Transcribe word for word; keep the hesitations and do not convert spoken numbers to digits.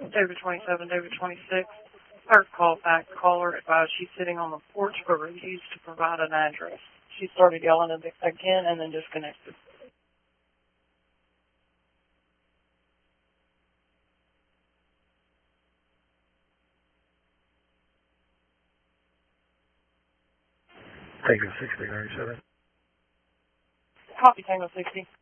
David twenty-seven, David twenty-six. Third call back. Caller advised she's sitting on the porch but refused to provide an address. She started yelling again and then disconnected. Tango sixty ninety-seven. Copy Tango sixty.